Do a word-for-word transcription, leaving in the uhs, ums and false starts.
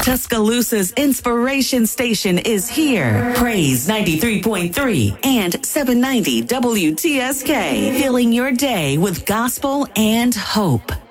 Tuscaloosa's inspiration station is here. Praise ninety-three point three and seven ninety W T S K. Filling your day with gospel and hope.